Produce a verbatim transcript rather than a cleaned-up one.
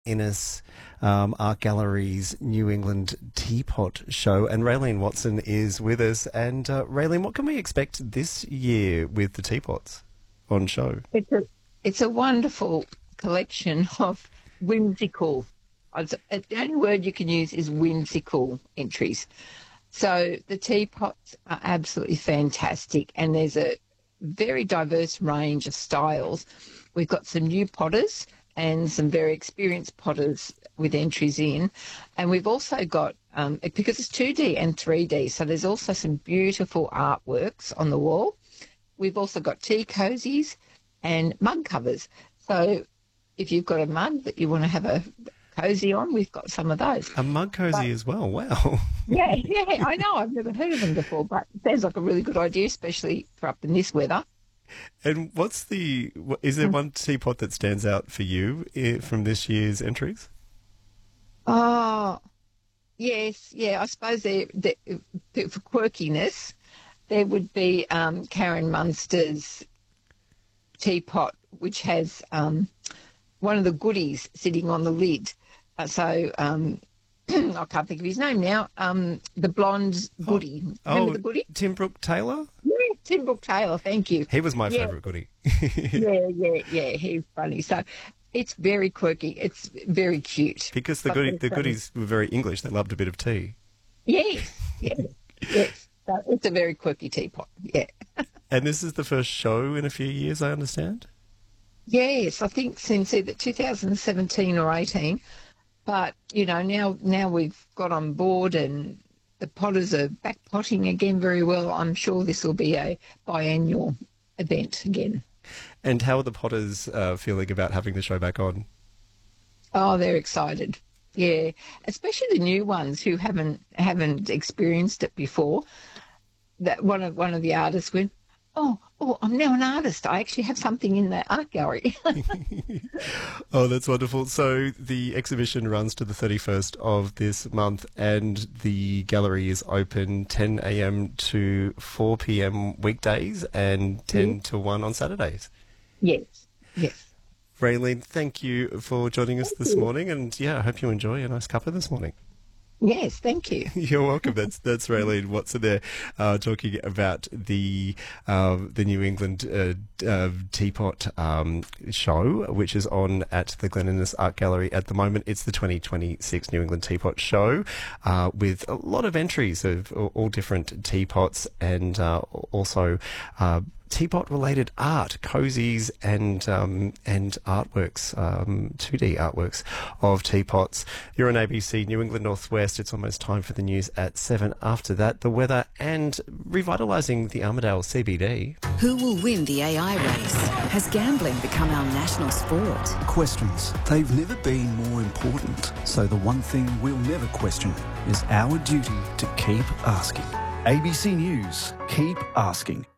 Innes um, Art Gallery's New England Teapot Show, and Raylene Watson is with us. And uh, Raylene, what can we expect this year with the teapots on show? It's a, it's a wonderful collection of whimsical, I'd- the only word you can use is whimsical entries. So the teapots are absolutely fantastic, and there's a very diverse range of styles. We've got some new potters and some very experienced potters with entries in. And we've also got, um, because it's two D and three D, so there's also some beautiful artworks on the wall. We've also got tea cozies and mug covers. So if you've got a mug that you want to have a cozy on, we've got some of those. A mug cozy But- as well. Wow. Yeah, yeah, I know. I've never heard of them before, but it sounds like a really good idea, especially for up in this weather. And what's the? wh- Is there one teapot that stands out for you eh, from this year's entries? Oh, yes, yeah. I suppose they, they, for quirkiness, there would be um, Karen Munster's teapot, which has um, one of the goodies sitting on the lid. Uh, so um, I can't think of his name now. Um, the blonde goodie. Remember Oh, the goodie? Tim Brooke Taylor. Yeah, Tim Brooke Taylor. Thank you. He was my Yeah. favourite goodie. Yeah, yeah, yeah. He's funny. So it's very quirky. It's very cute. Because the But goodie, it's, the um, goodies were very English. They loved a bit of tea. Yes, yes, yes. So it's a very quirky teapot. Yeah. And this is the first show in a few years, I understand. Yes, I think since either two thousand seventeen or eighteen. But, you know, now now we've got on board and the potters are back potting again very well. I'm sure this will be a biannual event again. And how are the Potters uh, feeling about having the show back on? Oh, they're excited. Yeah, especially the new ones who haven't haven't experienced it before. That one of one of the artists went, "Oh, oh, I'm now an artist. I actually have something in the art gallery." Oh, that's wonderful. So the exhibition runs to the thirty-first of this month, and the gallery is open ten a.m. to four p.m. weekdays and ten to one on Saturdays. Yes, yes. Raylene, thank you for joining us this morning, and yeah, I hope you enjoy a nice cuppa this morning. Yes, thank you. You're welcome. That's that's Raylene Watson there, uh, talking about the uh, the New England uh, uh, Teapot um, show, which is on at the Glen Innes Art Gallery at the moment. It's the twenty twenty-six New England Teapot show, uh, with a lot of entries of all all different teapots and uh, also. Uh, Teapot-related art, cozies, and um, and artworks, um, two D artworks of teapots. You're on A B C New England Northwest. It's almost time for the news at seven. After that, the weather and revitalising the Armidale C B D. Who will win the A I race? Has gambling become our national sport? Questions. They've never been more important. So the one thing we'll never question is our duty to keep asking. A B C News. Keep asking.